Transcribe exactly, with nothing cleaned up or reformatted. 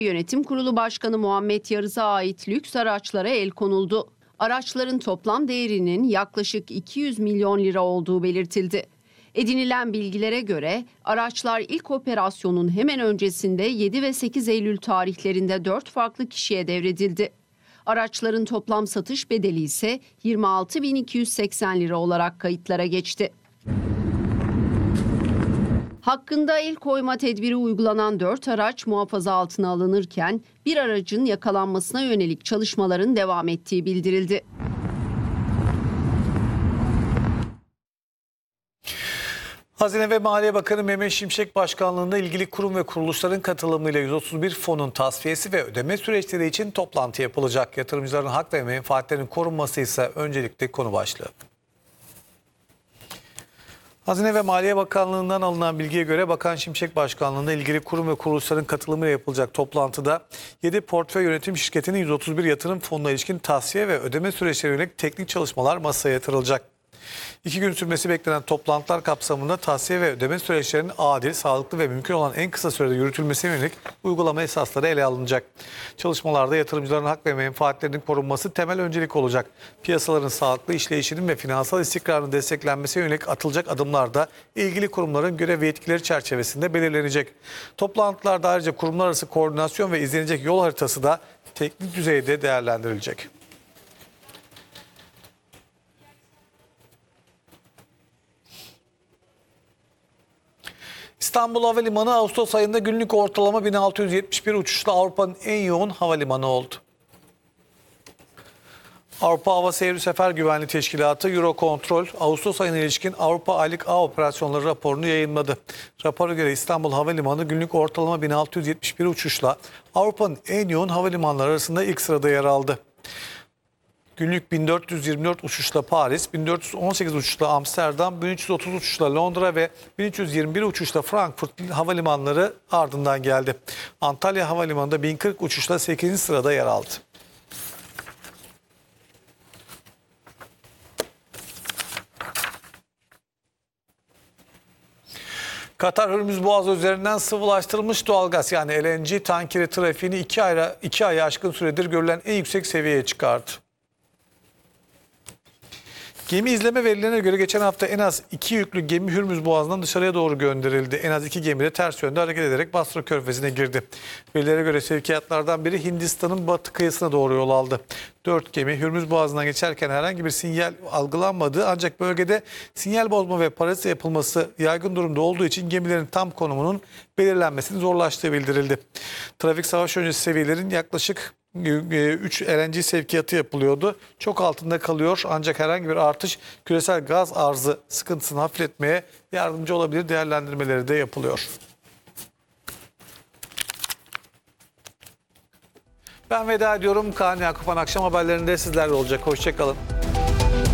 Yönetim Kurulu Başkanı Muhammed Yarız'a ait lüks araçlara el konuldu. Araçların toplam değerinin yaklaşık iki yüz milyon lira olduğu belirtildi. Edinilen bilgilere göre araçlar ilk operasyonun hemen öncesinde yedi ve sekiz Eylül tarihlerinde dört farklı kişiye devredildi. Araçların toplam satış bedeli ise yirmi altı bin iki yüz seksen lira olarak kayıtlara geçti. Hakkında el koyma tedbiri uygulanan dört araç muhafaza altına alınırken bir aracın yakalanmasına yönelik çalışmaların devam ettiği bildirildi. Hazine ve Maliye Bakanı Mehmet Şimşek başkanlığında ilgili kurum ve kuruluşların katılımıyla yüz otuz bir fonun tasfiyesi ve ödeme süreçleri için toplantı yapılacak. Yatırımcıların hak ve menfaatlerinin korunması ise öncelikli konu başlığı. Hazine ve Maliye Bakanlığı'ndan alınan bilgiye göre Bakan Şimşek başkanlığında ilgili kurum ve kuruluşların katılımıyla yapılacak toplantıda yedi portföy yönetim şirketinin yüz otuz bir yatırım fonuna ilişkin tasfiye ve ödeme süreçlerine yönelik teknik çalışmalar masaya yatırılacak. İki gün sürmesi beklenen toplantılar kapsamında tasfiye ve ödeme süreçlerinin adil, sağlıklı ve mümkün olan en kısa sürede yürütülmesine yönelik uygulama esasları ele alınacak. Çalışmalarda yatırımcıların hak ve menfaatlerinin korunması temel öncelik olacak. Piyasaların sağlıklı işleyişinin ve finansal istikrarının desteklenmesine yönelik atılacak adımlar da ilgili kurumların görev ve yetkileri çerçevesinde belirlenecek. Toplantılarda ayrıca kurumlar arası koordinasyon ve izlenecek yol haritası da teknik düzeyde değerlendirilecek. İstanbul Havalimanı Ağustos ayında günlük ortalama bin altı yüz yetmiş bir uçuşla Avrupa'nın en yoğun havalimanı oldu. Avrupa Hava Seyri Sefer Güvenliği Teşkilatı Eurocontrol, Ağustos ayına ilişkin Avrupa Aylık Ağ Operasyonları raporunu yayınladı. Rapora göre İstanbul Havalimanı günlük ortalama bin altı yüz yetmiş bir uçuşla Avrupa'nın en yoğun havalimanları arasında ilk sırada yer aldı. Günlük bin dört yüz yirmi dört uçuşla Paris, bin dört yüz on sekiz uçuşla Amsterdam, bin üç yüz otuz uçuşla Londra ve bin üç yüz yirmi bir uçuşla Frankfurt havalimanları ardından geldi. Antalya Havalimanı'nda bin kırk uçuşla sekizinci sırada yer aldı. Katar Hürmüz Boğazı üzerinden sıvılaştırılmış doğalgaz yani L N G tankeri trafiğini iki aya, iki aya aşkın süredir görülen en yüksek seviyeye çıkardı. Gemi izleme verilerine göre geçen hafta en az iki yüklü gemi Hürmüz Boğazı'ndan dışarıya doğru gönderildi. En az iki gemi de ters yönde hareket ederek Basra Körfezi'ne girdi. Verilere göre sevkiyatlardan biri Hindistan'ın batı kıyısına doğru yol aldı. Dört gemi Hürmüz Boğazı'ndan geçerken herhangi bir sinyal algılanmadı. Ancak bölgede sinyal bozma ve parazit yapılması yaygın durumda olduğu için gemilerin tam konumunun belirlenmesinin zorlaştığı bildirildi. Trafik savaş öncesi seviyelerin yaklaşık üç L N G sevkiyatı yapılıyordu. Çok altında kalıyor ancak herhangi bir artış küresel gaz arzı sıkıntısını hafifletmeye yardımcı olabilir değerlendirmeleri de yapılıyor. Ben veda ediyorum. Kaan Yakupan akşam haberlerinde sizlerle olacak. Hoşça kalın.